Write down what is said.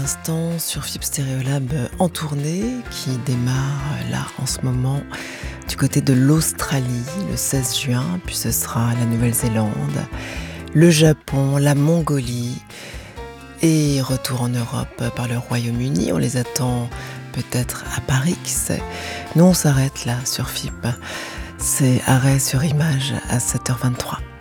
Instant sur FIP Stéréolab en tournée qui démarre là en ce moment du côté de l'Australie le 16 juin, puis ce sera la Nouvelle-Zélande, le Japon, la Mongolie et retour en Europe par le Royaume-Uni. On les attend peut-être à Paris, qui sait. Nous on s'arrête là sur FIP, c'est arrêt sur image à 7h23.